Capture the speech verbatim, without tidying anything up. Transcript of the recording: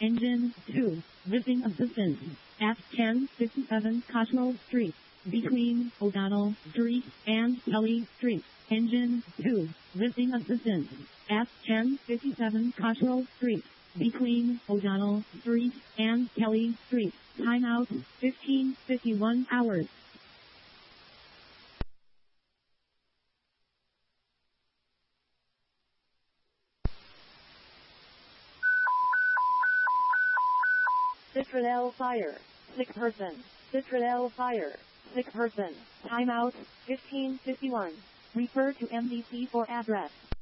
Engine two, missing assistance. At ten fifty-seven Cottrell Street, between O'Donnell Street and Kelly Street. Engine two, missing assistance. At ten fifty-seven Cottrell Street, between O'Donnell Street and Kelly Street. Timeout, fifteen fifty-one hours. Citradel fire. Sick person. Citradel fire. Sick person. Timeout, fifteen fifty-one. Refer to M D C for address.